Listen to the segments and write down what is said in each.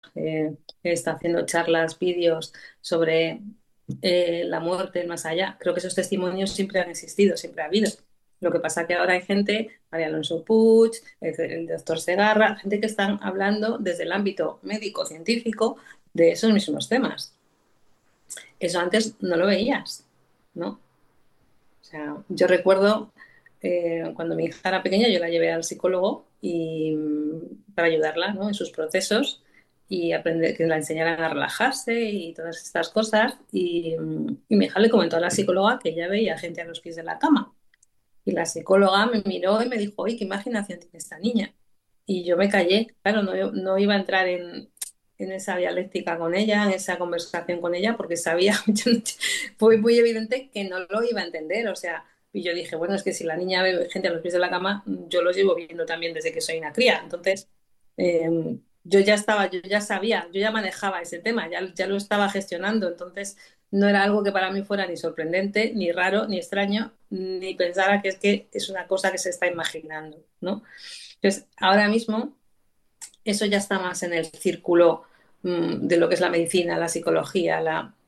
está haciendo charlas, vídeos sobre la muerte, el más allá. Creo que esos testimonios siempre han existido, siempre ha habido. Lo que pasa que ahora hay gente, María Alonso Puig, el doctor Segarra, gente que están hablando desde el ámbito médico-científico de esos mismos temas. Eso antes no lo veías, ¿no? O sea, yo recuerdo cuando mi hija era pequeña, yo la llevé al psicólogo y, para ayudarla, ¿no? En sus procesos y aprender, que la enseñaran a relajarse y todas estas cosas. Y mi hija le comentó a la psicóloga que ella veía gente a los pies de la cama. Y la psicóloga me miró y me dijo, oye, qué imaginación tiene esta niña. Y yo me callé, claro, no iba a entrar en esa dialéctica con ella, en esa conversación con ella, porque sabía, fue muy evidente que no lo iba a entender. O sea, y yo dije, bueno, es que si la niña ve gente a los pies de la cama, yo los llevo viendo también desde que soy una cría. Entonces, yo ya estaba, yo ya sabía, yo ya manejaba ese tema, ya lo estaba gestionando. Entonces, no era algo que para mí fuera ni sorprendente, ni raro, ni extraño, ni pensara que es una cosa que se está imaginando, ¿no? Entonces, ahora mismo eso ya está más en el círculo de lo que es la medicina, la psicología.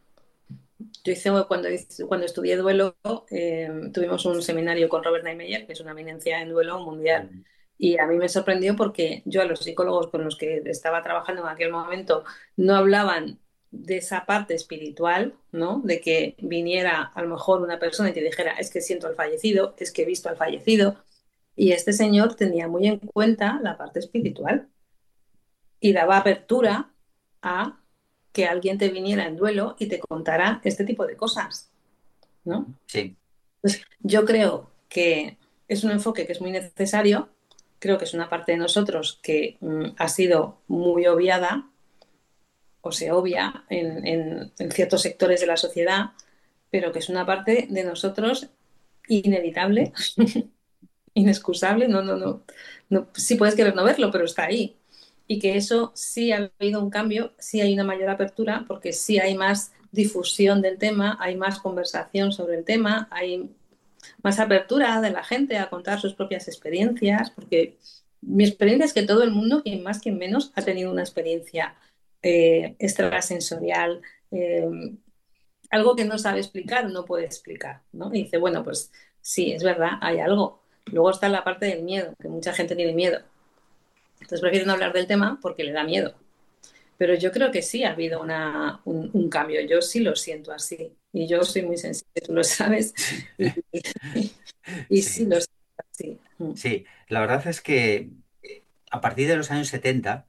Yo cuando estudié duelo, tuvimos un seminario con Robert Neimeyer, que es una eminencia en duelo mundial. Y a mí me sorprendió porque yo a los psicólogos con los que estaba trabajando en aquel momento no hablaban de esa parte espiritual, ¿no? De que viniera a lo mejor una persona y te dijera, es que siento al fallecido, es que he visto al fallecido. Y este señor tenía muy en cuenta la parte espiritual y daba apertura a que alguien te viniera en duelo y te contara este tipo de cosas, ¿no? Sí, Entonces, yo creo que es un enfoque que es muy necesario, creo que es una parte de nosotros que ha sido muy obviada o se obvia en ciertos sectores de la sociedad, pero que es una parte de nosotros inevitable, inexcusable, no, sí puedes querer no verlo, pero está ahí. Y que eso sí ha habido un cambio, sí hay una mayor apertura, porque sí hay más difusión del tema, hay más conversación sobre el tema, hay más apertura de la gente a contar sus propias experiencias, porque mi experiencia es que todo el mundo, quien más, quien menos, ha tenido una experiencia extrasensorial, eh, algo que no sabe explicar, no puede explicar, ¿no? Y dice, bueno, pues sí, es verdad, hay algo. Luego está la parte del miedo, que mucha gente tiene miedo. Entonces prefieren no hablar del tema porque le da miedo. Pero yo creo que sí ha habido un cambio, yo sí lo siento así. Y yo soy muy sensible, tú lo sabes, y, y sí sí, lo siento así. sí. La verdad es que a partir de los años 70,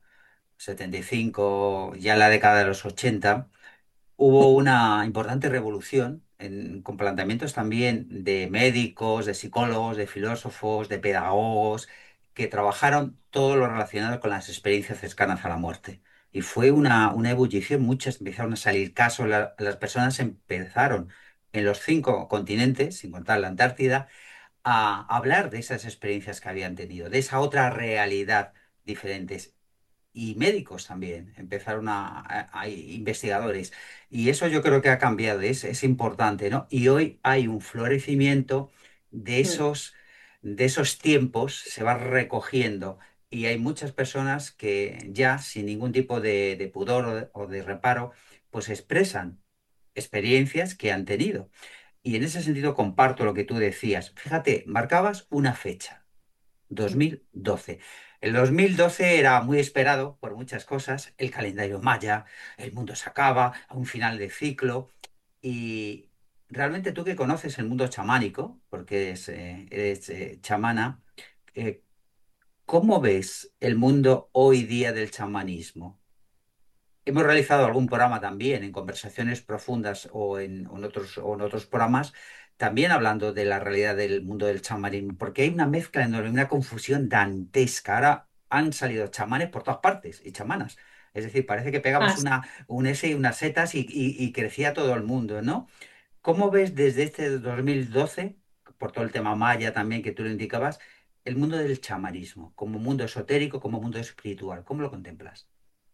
75, ya en la década de los 80, hubo una importante revolución con planteamientos también de médicos, de psicólogos, de filósofos, de pedagogos, que trabajaron todo lo relacionado con las experiencias cercanas a la muerte. Y fue una ebullición, muchas empezaron a salir casos, las personas empezaron en los 5 continentes, sin contar la Antártida, a hablar de esas experiencias que habían tenido, de esa otra realidad diferentes. Y médicos también, empezaron investigadores. Y eso yo creo que ha cambiado, es importante, ¿no? Y hoy hay un florecimiento de Mm. esos tiempos, se va recogiendo. Y hay muchas personas que ya, sin ningún tipo de pudor o de reparo, pues expresan experiencias que han tenido. Y en ese sentido comparto lo que tú decías. Fíjate, marcabas una fecha, Mm. 2012. El 2012 era muy esperado por muchas cosas, el calendario maya, el mundo se acaba, a un final de ciclo. Y realmente tú que conoces el mundo chamánico, porque eres chamana, eh, ¿cómo ves el mundo hoy día del chamanismo? Hemos realizado algún programa también en conversaciones profundas o en otros programas, también hablando de la realidad del mundo del chamanismo, porque hay una mezcla enorme, una confusión dantesca. Ahora han salido chamanes por todas partes y chamanas. Es decir, parece que pegabas Ah, un S y unas setas y crecía todo el mundo, ¿no? ¿Cómo ves desde este 2012, por todo el tema maya también que tú lo indicabas, el mundo del chamanismo, como mundo esotérico, como mundo espiritual? ¿Cómo lo contemplas?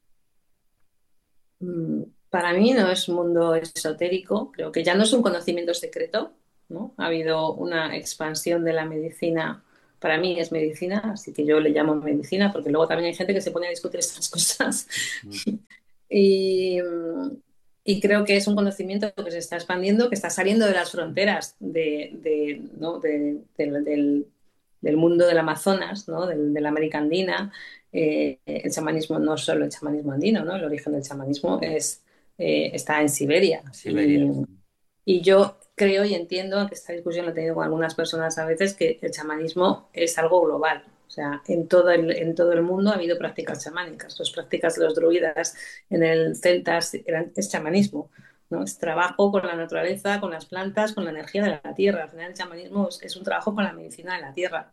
para mí no es un mundo esotérico, creo que ya no es un conocimiento secreto, ¿no? Ha habido una expansión de la medicina para mí es medicina, así que yo le llamo medicina, porque luego también hay gente que se pone a discutir estas cosas. Mm. Y, y creo que es un conocimiento que se está expandiendo, que está saliendo de las fronteras ¿no? del mundo del Amazonas, ¿no? De la América Andina. El chamanismo no es solo el chamanismo andino, ¿no? El origen del chamanismo está en Siberia. Siberia. Y yo creo y entiendo, aunque esta discusión la he tenido con algunas personas a veces, que el chamanismo es algo global. O sea, en todo el mundo ha habido prácticas chamánicas. Las prácticas de los druidas en el celtas es chamanismo, ¿no? Es trabajo con la naturaleza, con las plantas, con la energía de la tierra. Al final el chamanismo es un trabajo con la medicina de la tierra.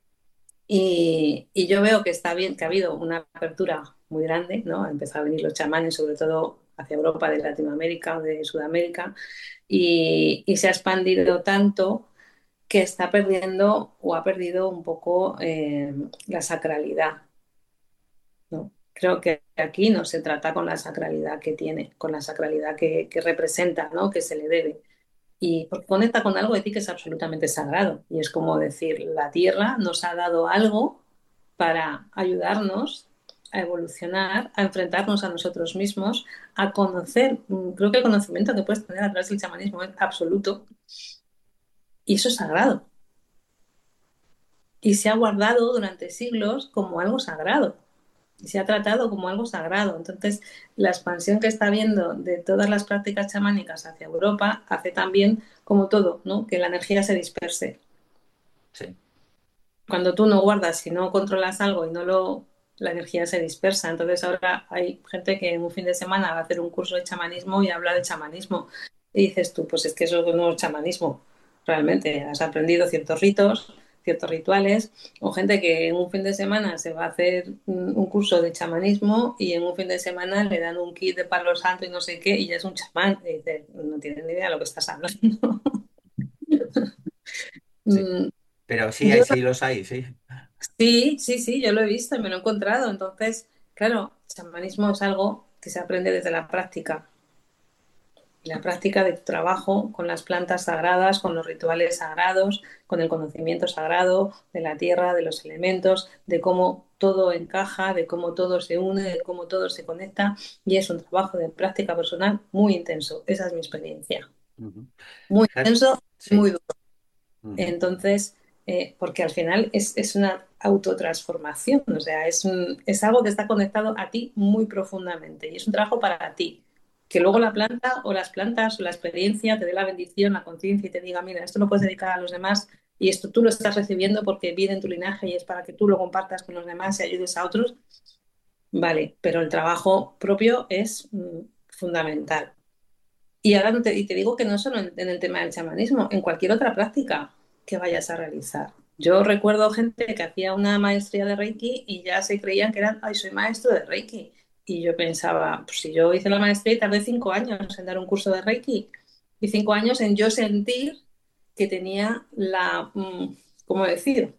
Y yo veo que está bien, que ha habido una apertura muy grande, ¿no? Han empezado a venir los chamanes, sobre todo hacia Europa, de Latinoamérica, de Sudamérica, y se ha expandido tanto que está perdiendo o ha perdido un poco la sacralidad, ¿no? Creo que aquí no se trata con la sacralidad que tiene, con la sacralidad que representa, ¿no? Que se le debe. Y porque conecta con algo de ti que es absolutamente sagrado. Y es como decir, la tierra nos ha dado algo para ayudarnos a evolucionar, a enfrentarnos a nosotros mismos, a conocer. Creo que el conocimiento que puedes tener a través del chamanismo es absoluto y eso es sagrado. Y se ha guardado durante siglos como algo sagrado. Y se ha tratado como algo sagrado. Entonces, la expansión que está habiendo de todas las prácticas chamánicas hacia Europa hace también, como todo, ¿no? Que la energía se disperse. Sí. Cuando tú no guardas y no controlas algo y la energía se dispersa. Entonces ahora hay gente que en un fin de semana va a hacer un curso de chamanismo y habla de chamanismo. Y dices tú, pues es que eso no es chamanismo. Realmente has aprendido ciertos ritos, ciertos rituales, o gente que en un fin de semana se va a hacer un curso de chamanismo y en un fin de semana le dan un kit de palo santo y no sé qué y ya es un chamán. Y dices, no tienes ni idea de lo que estás hablando. Sí. Mm, Pero sí, Yo sí los hay, sí. Sí, sí, sí, yo lo he visto y me lo he encontrado. Entonces, claro, el chamanismo es algo que se aprende desde la práctica. Y la práctica de tu trabajo con las plantas sagradas, con los rituales sagrados, con el conocimiento sagrado de la tierra, de los elementos, de cómo todo encaja, de cómo todo se une, de cómo todo se conecta. Y es un trabajo de práctica personal muy intenso. Esa es mi experiencia. Ujú. Muy Fíjate, intenso, muy sí. duro. Ujú. Entonces, porque al final es una autotransformación, o sea, es algo que está conectado a ti muy profundamente y es un trabajo para ti. Que luego la planta o las plantas o la experiencia te dé la bendición, la conciencia y te diga, mira, esto lo puedes dedicar a los demás y esto tú lo estás recibiendo porque viene en tu linaje y es para que tú lo compartas con los demás y ayudes a otros, vale, pero el trabajo propio es fundamental. Y ahora y te digo que no solo en el tema del chamanismo, en cualquier otra práctica que vayas a realizar. Yo recuerdo gente que hacía una maestría de Reiki y ya se creían que eran, ay, soy maestro de Reiki. Y yo pensaba, pues si yo hice la maestría y tardé 5 años en dar un curso de Reiki y 5 años en yo sentir que tenía ¿cómo decir?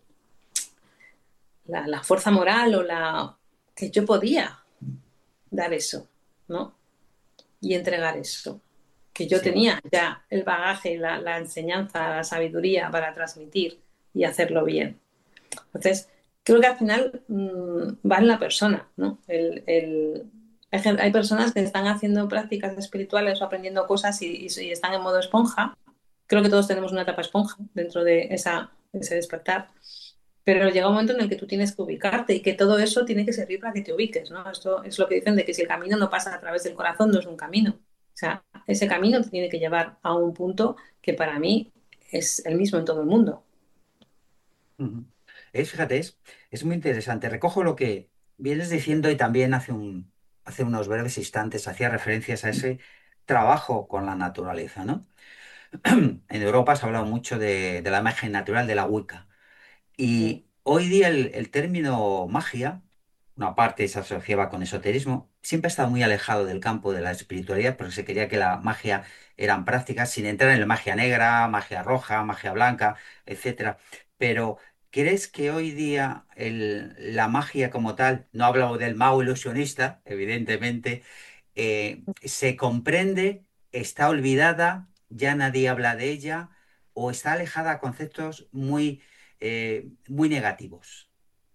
La fuerza moral que yo podía dar eso, ¿no? Y entregar eso. Que yo Sí. tenía ya el bagaje, la enseñanza, la sabiduría para transmitir y hacerlo bien. Entonces, creo que al final va en la persona, ¿no? Hay personas que están haciendo prácticas espirituales o aprendiendo cosas y están en modo esponja. Creo que todos tenemos una etapa esponja dentro de ese despertar. Pero llega un momento en el que tú tienes que ubicarte y que todo eso tiene que servir para que te ubiques, ¿no? Esto es lo que dicen de que si el camino no pasa a través del corazón, no es un camino. O sea, ese camino te tiene que llevar a un punto que para mí es el mismo en todo el mundo. Ujú. Fíjate, es muy interesante. Recojo lo que vienes diciendo y también hace unos breves instantes hacía referencias a ese trabajo con la naturaleza, ¿no? En Europa se ha hablado mucho de la magia natural de la Wicca. Mm. Y hoy día el término magia, una parte se asociaba con esoterismo, siempre ha estado muy alejado del campo de la espiritualidad porque se quería que la magia eran prácticas, sin entrar en la magia negra, magia roja, magia blanca, etcétera. Pero ¿crees que hoy día la magia como tal, no hablo del mago ilusionista, evidentemente, se comprende, está olvidada, ya nadie habla de ella, o está alejada a conceptos muy muy negativos.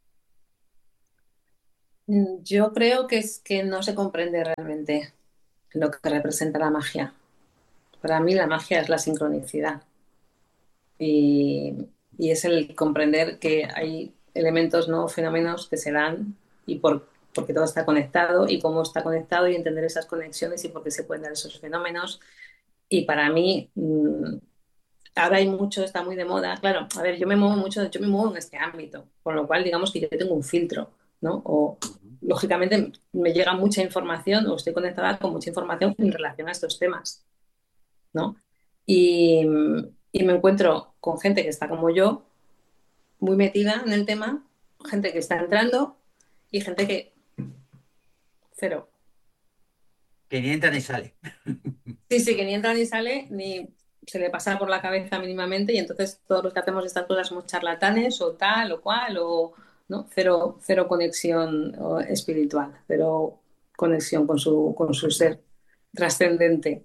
Yo creo que es que no se comprende realmente lo que representa la magia. Para mí la magia es la sincronicidad y, y es el comprender que hay elementos, no fenómenos que se dan y porque todo está conectado y cómo está conectado y entender esas conexiones y por qué se pueden dar esos fenómenos. Y para mí, ahora hay mucho, está muy de moda. Claro, a ver, yo me muevo mucho, yo me muevo en este ámbito, con lo cual digamos que yo tengo un filtro, ¿no? O Ujú. lógicamente me llega mucha información o estoy conectada con mucha información en relación a estos temas, ¿no? Y, y me encuentro con gente que está como yo, muy metida en el tema, gente que está entrando y gente que cero. Que ni entra ni sale. Sí, sí, que ni entra ni sale, ni se le pasa por la cabeza mínimamente y entonces todos los que hacemos estas cosas somos charlatanes o tal o cual o no, cero, cero conexión espiritual, cero conexión con su ser trascendente.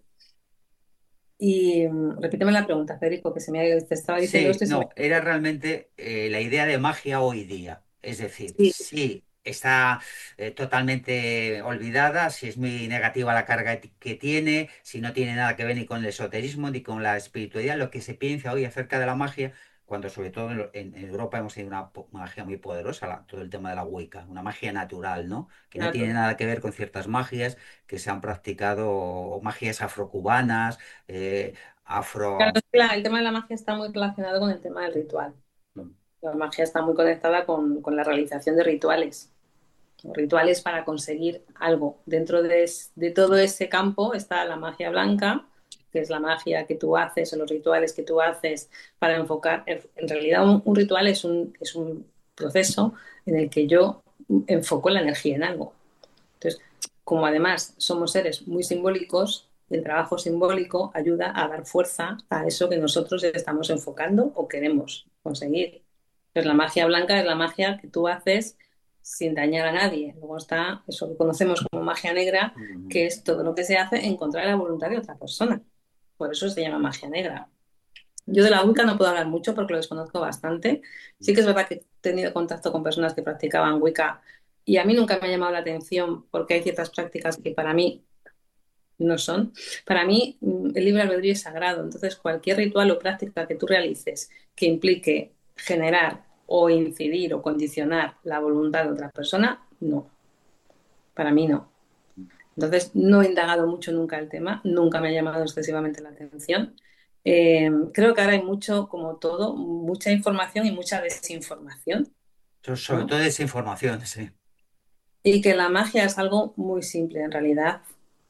Y repíteme la pregunta, Federico, que te estaba diciendo Sí, esto y se me... no, era realmente la idea de magia hoy día. Es decir, Sí, sí, está totalmente olvidada, si es muy negativa la carga que tiene, si no tiene nada que ver ni con el esoterismo ni con la espiritualidad, lo que se piensa hoy acerca de la magia, cuando sobre todo en Europa hemos tenido una magia muy poderosa, todo el tema de la Wicca, una magia natural, ¿no? Que no tiene natural. nada que ver con ciertas magias que se han practicado, o magias afrocubanas, Claro, afro... es que el tema de la magia está muy relacionado con el tema del ritual. La magia está muy conectada con la realización de rituales. Rituales para conseguir algo. Dentro de todo ese campo está la magia blanca, que es la magia que tú haces o los rituales que tú haces para enfocar. En realidad, un ritual es un proceso en el que yo enfoco la energía en algo. Entonces, como además somos seres muy simbólicos, el trabajo simbólico ayuda a dar fuerza a eso que nosotros estamos enfocando o queremos conseguir. Entonces, la magia blanca es la magia que tú haces sin dañar a nadie. Luego está eso que conocemos como magia negra, Ujú. que es todo lo que se hace en contra de la voluntad de otra persona. Por eso se llama magia negra. Yo de la Wicca no puedo hablar mucho porque lo desconozco bastante. Sí que es verdad que he tenido contacto con personas que practicaban Wicca y a mí nunca me ha llamado la atención porque hay ciertas prácticas que para mí no son. Para mí el libre albedrío es sagrado, entonces cualquier ritual o práctica que tú realices que implique generar o incidir o condicionar la voluntad de otra persona, no, para mí no. Entonces, no he indagado mucho nunca el tema, nunca me ha llamado excesivamente la atención. Creo que ahora hay mucho, como todo, mucha información y mucha desinformación, Sobre ¿no? todo esa información, sí. Y que la magia es algo muy simple en realidad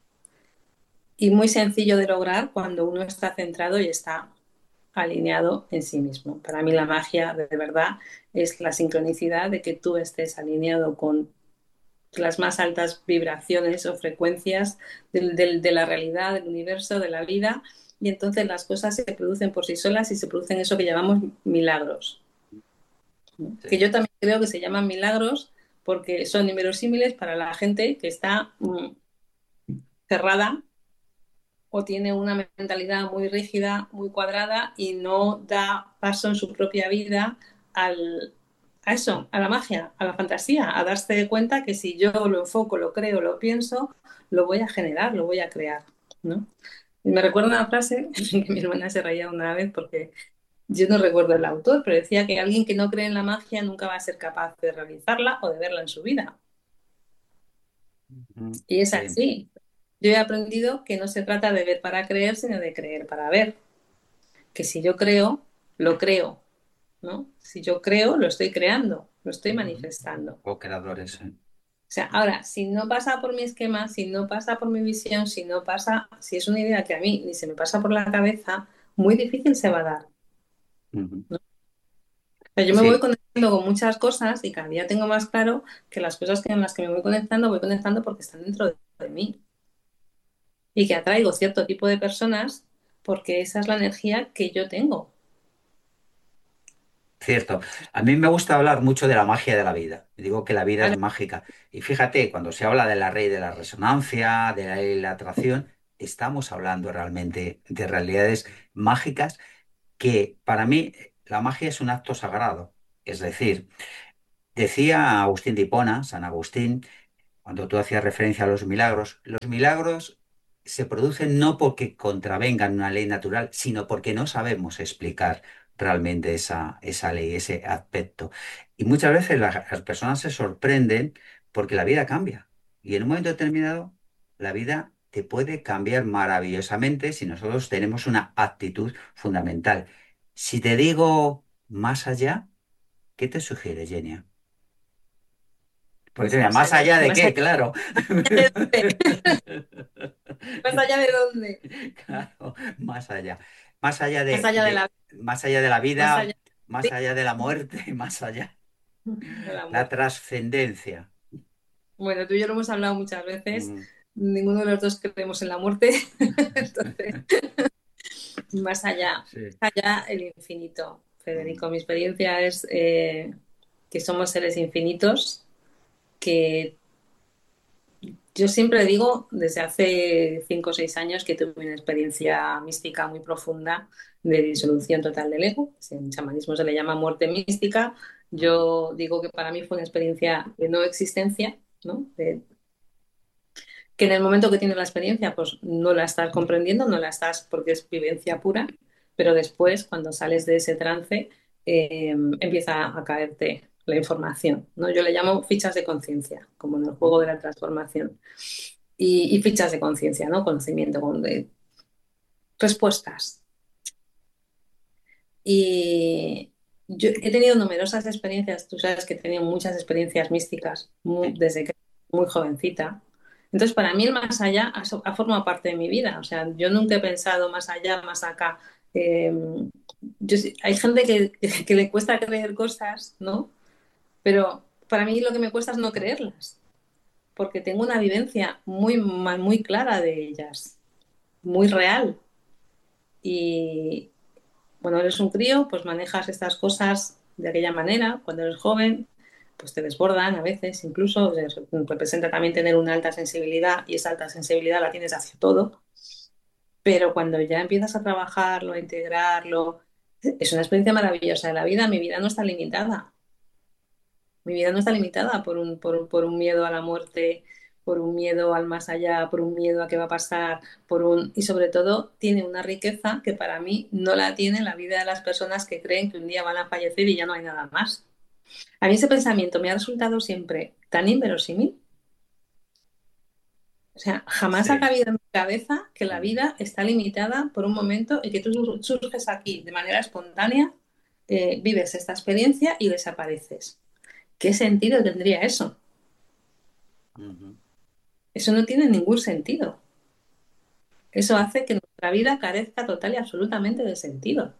y muy sencillo de lograr cuando uno está centrado y está alineado en sí mismo. Para mí la magia de verdad es la sincronicidad de que tú estés alineado con las más altas vibraciones o frecuencias de la realidad, del universo, de la vida, y entonces las cosas se producen por sí solas y se producen eso que llamamos milagros, ¿no? Que Sí. yo también creo que se llaman milagros porque son inverosímiles para la gente que está cerrada o tiene una mentalidad muy rígida, muy cuadrada y no da paso en su propia vida al, a eso, a la magia, a la fantasía, a darse cuenta que si yo lo enfoco, lo creo, lo pienso, lo voy a generar, lo voy a crear, ¿no? Y me recuerda una frase que mi hermana se reía una vez porque yo no recuerdo el autor, pero decía que alguien que no cree en la magia nunca va a ser capaz de realizarla o de verla en su vida. Ujú. Y es Sí. así. Yo he aprendido que no se trata de ver para creer, sino de creer para ver. Que si yo creo, lo creo, ¿no? Si yo creo, lo estoy creando, lo estoy Ujú. manifestando. Co-creadores, sí. O sea, ahora, si no pasa por mi esquema, si no pasa por mi visión, si no pasa, si es una idea que a mí ni se me pasa por la cabeza, muy difícil se va a dar. Ujú. ¿No? O sea, yo me voy Sí, conectando con muchas cosas y cada día tengo más claro que las cosas en las que me voy conectando porque están dentro de mí y que atraigo cierto tipo de personas porque esa es la energía que yo tengo. cierto. A mí me gusta hablar mucho de la magia de la vida. Digo que la vida es Claro, mágica. Y fíjate, cuando se habla de la ley de la resonancia, de la ley de la atracción, estamos hablando realmente de realidades mágicas que para mí la magia es un acto sagrado. Es decir, decía Agustín de Hipona, San Agustín, cuando tú hacías referencia a los milagros se producen no porque contravengan una ley natural, sino porque no sabemos explicar realmente esa ley, ese aspecto. Y muchas veces las personas se sorprenden porque la vida cambia. Y en un momento determinado, la vida te puede cambiar maravillosamente si nosotros tenemos una actitud fundamental. Si te digo más allá, ¿qué te sugiere, Genia? Pues Pues mira, más ¿más allá, allá de qué? Claro. de dónde, más allá de dónde, Claro, más allá. Más allá más allá más allá de la más allá vida, más de allá de la muerte, más allá. la La muerte. trascendencia. Bueno, tú y yo lo hemos hablado muchas veces. Mm, Ninguno de los dos creemos en la muerte. Entonces, sí. más allá el infinito. Mm, Federico, mi experiencia es que somos seres infinitos, que yo siempre digo, desde hace 5 o 6 años, que tuve una experiencia mística muy profunda de disolución total del ego. En chamanismo se le llama muerte mística. mm, Yo digo que para mí fue una experiencia de no existencia, ¿no? Que en el momento que tienes la experiencia, pues no la estás comprendiendo, no la estás porque es vivencia pura, pero después, cuando sales de ese trance, empieza a caerte la información, ¿no? Yo le llamo fichas de conciencia, como en el juego de mm. la transformación. Y fichas de conciencia, ¿no? Conocimiento, respuestas. Y yo he tenido numerosas experiencias, tú sabes que he tenido muchas experiencias místicas Sí. desde que era muy jovencita. Entonces, para mí el más allá ha formado parte de mi vida. O sea, yo nunca he pensado más allá, más acá. Eh, hay gente que le cuesta creer cosas, ¿no? Pero para mí lo que me cuesta es no creerlas, porque tengo una vivencia muy clara de ellas, muy real. Y, Cuando eres un crío, pues manejas estas cosas de aquella manera. Cuando eres joven, pues te desbordan a veces, incluso representa también tener una alta sensibilidad y esa alta sensibilidad la tienes hacia todo. Pero cuando ya empiezas a trabajarlo, a integrarlo, es una experiencia maravillosa de la vida. Mi vida no está limitada. Mi vida no está limitada por un miedo a la muerte, por un miedo al más allá, por un miedo a qué va a pasar, y sobre todo tiene una riqueza que para mí no la tiene la vida de las personas que creen que un día van a fallecer y ya no hay nada más. A mí ese pensamiento me ha resultado siempre tan inverosímil. O sea, jamás ha Sí. cabido en mi cabeza que la Mm, vida está limitada por un momento y que tú surges aquí de manera espontánea, vives esta experiencia y desapareces. ¿Qué sentido tendría eso? ujú. Eso no tiene ningún sentido. Eso hace que nuestra vida carezca total y absolutamente de sentido.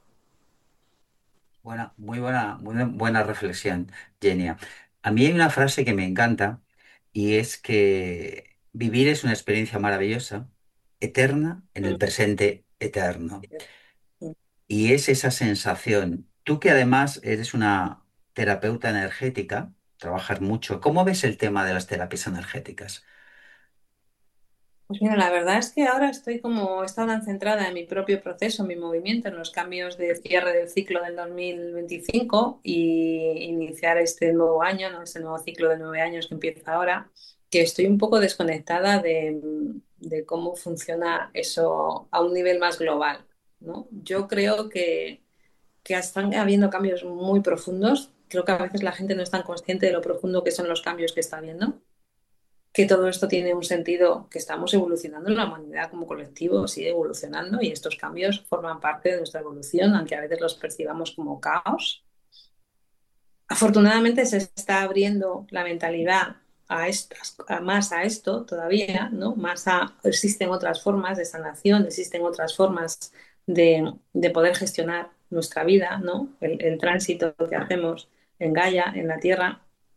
Muy buena reflexión, Genia. A mí hay una frase que me encanta y es que vivir es una experiencia maravillosa, eterna en el presente eterno. Y es esa sensación. Tú que además eres una terapeuta energética, trabajas mucho, ¿cómo ves el tema de las terapias energéticas? Pues mira, la verdad es que ahora estoy como, he estado tan centrada en mi propio proceso, en mi movimiento, en los cambios de cierre del ciclo del 2025 y iniciar este nuevo año, ¿no? Este nuevo ciclo de 9 años que empieza ahora, que estoy un poco desconectada de cómo funciona eso a un nivel más global, ¿no? Yo creo que están habiendo cambios muy profundos. Creo que a veces la gente no es tan consciente de lo profundo que son los cambios que está habiendo, que todo esto tiene un sentido, que estamos evolucionando, la humanidad como colectivo sigue evolucionando y estos cambios forman parte de nuestra evolución, aunque a veces los percibamos como caos. Afortunadamente se está abriendo la mentalidad más a esto todavía, ¿no? Existen otras formas de sanación, existen otras formas de poder gestionar nuestra vida, ¿no? El tránsito que hacemos en Gaia, en la Tierra.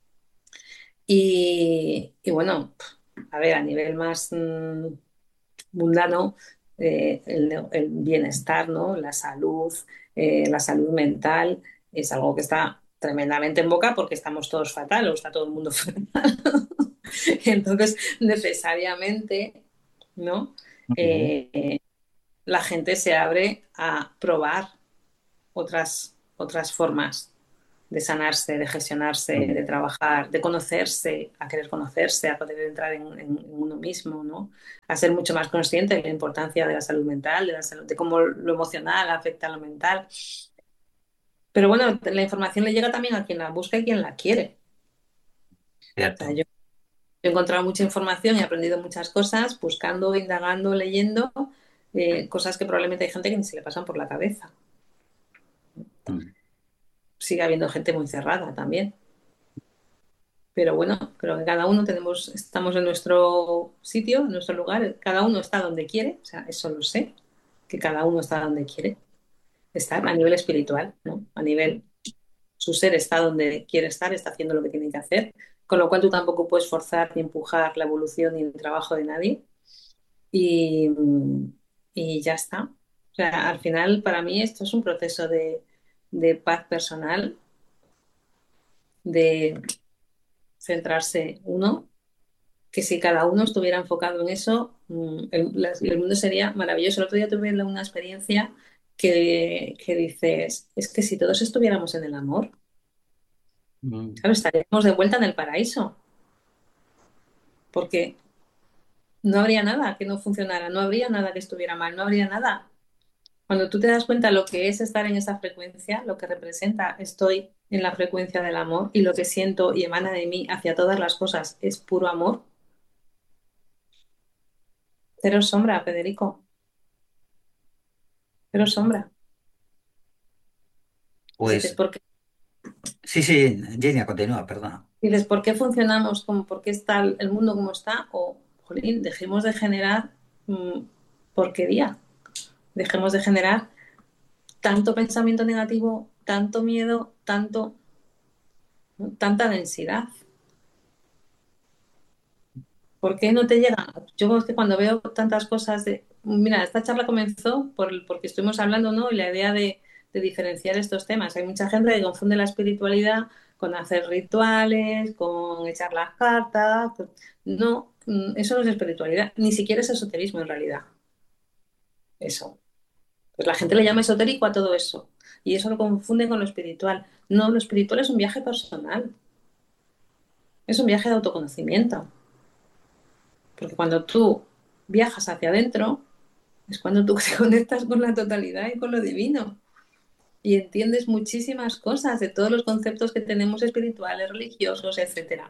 Y bueno, a ver, a nivel más mundano, el bienestar, ¿no? La salud mental, es algo que está tremendamente en boca porque estamos todos fatal o está todo el mundo fatal. Entonces, necesariamente, ¿no? Ujú. Eh, la gente se abre a probar otras. otras formas de sanarse, de gestionarse, Mm. de trabajar, de conocerse, a querer conocerse, a poder entrar en uno mismo, ¿no? A ser mucho más consciente de la importancia de la salud mental, de la salud, de cómo lo emocional afecta a lo mental. Pero bueno, la información le llega también a quien la busca y quien la quiere. O sea, Cierto. yo he encontrado mucha información y he aprendido muchas cosas buscando, indagando, leyendo, cosas que probablemente hay gente que ni se le pasan por la cabeza. Mm. Sigue habiendo gente muy cerrada también. Pero bueno, creo que cada uno estamos en nuestro sitio, en nuestro lugar, cada uno está donde quiere, o sea, eso lo sé, que cada uno está donde quiere estar a nivel espiritual, ¿no? A nivel, su ser está donde quiere estar, está haciendo lo que tiene que hacer, con lo cual tú tampoco puedes forzar ni empujar la evolución ni el trabajo de nadie y, y ya está. O sea, al final para mí esto es un proceso de paz personal, de centrarse uno que si cada uno estuviera enfocado en eso, el mundo sería maravilloso. El otro día tuve una experiencia que dices, es que si todos estuviéramos en el amor, Mm. claro, estaríamos de vuelta en el paraíso, porque no habría nada que no funcionara, no habría nada que estuviera mal, no habría nada. Cuando tú te das cuenta lo que es estar en esa frecuencia, lo que representa, estoy en la frecuencia del amor y lo que siento y emana de mí hacia todas las cosas es puro amor, cero sombra, Federico, cero sombra. Y dices, Pues ¿por qué? sí, sí, Genia, continúa, perdona. Dices, ¿por qué funcionamos como, por qué está el mundo como está? O, jolín, dejemos de generar porquería, dejemos de generar tanto pensamiento negativo, tanto miedo, tanta densidad. ¿Por qué no te llega? Yo es que cuando veo tantas cosas de... Mira, esta charla comenzó porque estuvimos hablando, ¿no? Y la idea de diferenciar estos temas. Hay mucha gente que confunde la espiritualidad con hacer rituales, con echar las cartas. No, eso no es espiritualidad, ni siquiera es esoterismo en realidad. Eso. Pues la gente le llama esotérico a todo eso. Y eso lo confunden con lo espiritual. No, lo espiritual es un viaje personal, es un viaje de autoconocimiento. Porque cuando tú viajas hacia adentro, es cuando tú te conectas con la totalidad y con lo divino. Y entiendes muchísimas cosas de todos los conceptos que tenemos espirituales, religiosos, etcétera.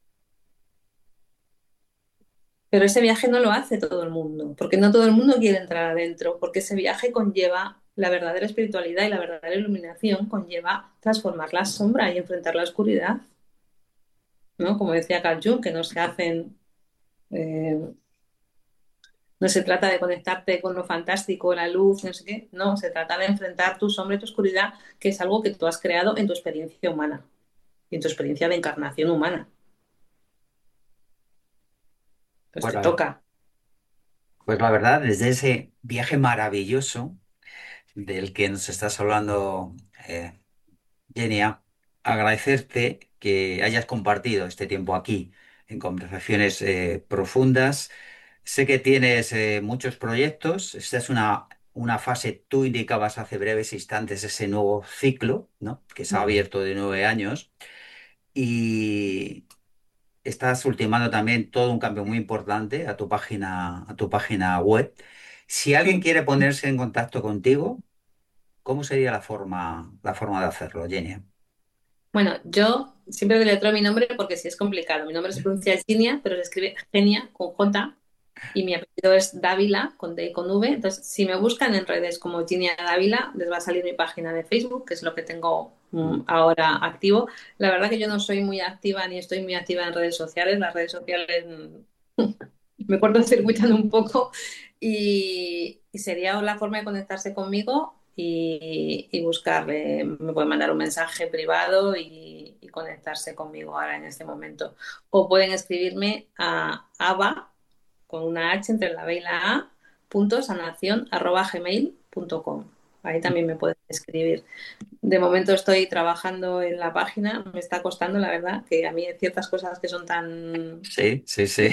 Pero ese viaje no lo hace todo el mundo, porque no todo el mundo quiere entrar adentro, porque ese viaje conlleva la verdadera espiritualidad y la verdadera iluminación, conlleva transformar la sombra y enfrentar la oscuridad, ¿no? Como decía Carl Jung, que no se hacen eh, no se trata de conectarte con lo fantástico, la luz, no sé qué. No, se trata de enfrentar tu sombra y tu oscuridad, que es algo que tú has creado en tu experiencia humana y en tu experiencia de encarnación humana. Pues Pues te la, toca. pues la verdad, desde ese viaje maravilloso del que nos estás hablando, Genia, agradecerte que hayas compartido este tiempo aquí en conversaciones profundas. Sé que tienes muchos proyectos. Esta es una fase, tú indicabas hace breves instantes ese nuevo ciclo, ¿no? Que se ha abierto de 9 años. Y estás ultimando también todo un cambio muy importante a tu página web. Si alguien quiere ponerse en contacto contigo, ¿cómo sería la forma de hacerlo, Genia? Bueno, yo siempre deletreo mi nombre porque sí es complicado. Mi nombre se pronuncia Ginia, pero se escribe Genia con J y mi apellido es Dávila con D y con V. Entonces, si me buscan en redes como Ginia Dávila, les va a salir mi página de Facebook, que es lo que tengo ahora activo. La verdad que yo no soy muy activa ni estoy muy activa en redes sociales. Las redes sociales me cortocircuitan un poco y sería la forma de conectarse conmigo y buscarle. Me pueden mandar un mensaje privado y conectarse conmigo ahora en este momento. O pueden escribirme a ava, con una H entre la B y la A, punto sanación arroba gmail.com. Ahí también me puedes escribir. De momento estoy trabajando en la página, me está costando, la verdad, que a mí hay ciertas cosas que son tan Sí, sí, sí.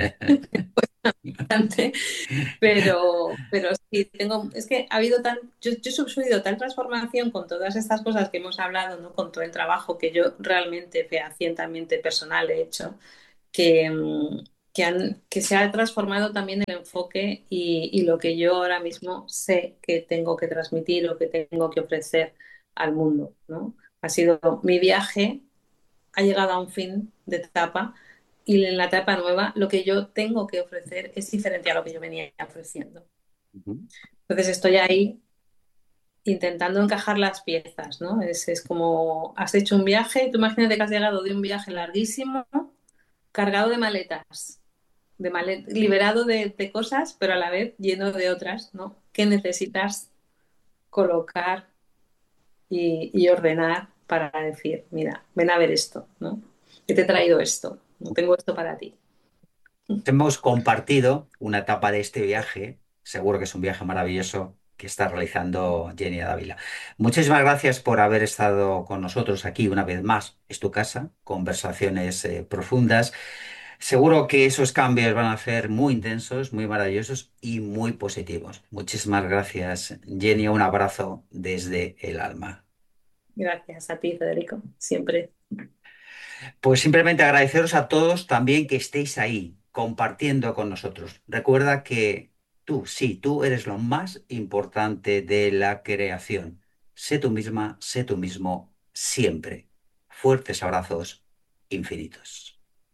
pero sí, es que ha habido yo he sufrido tal transformación con todas estas cosas que hemos hablado, ¿no? Con todo el trabajo que yo realmente fehacientemente personal he hecho, que, que se ha transformado también el enfoque y lo que yo ahora mismo sé que tengo que transmitir o que tengo que ofrecer al mundo, ¿no? Ha sido mi viaje, ha llegado a un fin de etapa y en la etapa nueva lo que yo tengo que ofrecer es diferente a lo que yo venía ofreciendo. Ujú, Entonces estoy ahí intentando encajar las piezas, ¿no? Es como, has hecho un viaje, tú imagínate que has llegado de un viaje larguísimo, cargado de maletas, liberado de cosas, pero a la vez lleno de otras, ¿no? Que necesitas colocar y ordenar para decir, mira, ven a ver esto, ¿no? Que te he traído esto, no tengo esto para ti. hemos compartido una etapa de este viaje. Seguro que es un viaje maravilloso que está realizando Jenny Dávila. Muchísimas gracias por haber estado con nosotros aquí una vez más. Es tu casa, conversaciones profundas. Seguro que esos cambios van a ser muy intensos, muy maravillosos y muy positivos. Muchísimas gracias, Jenny. Un abrazo desde el alma. Gracias a ti, Federico, siempre. Pues simplemente agradeceros a todos también que estéis ahí compartiendo con nosotros. Recuerda que tú, sí, tú eres lo más importante de la creación. Sé tú misma, sé tú mismo, siempre. Fuertes abrazos infinitos.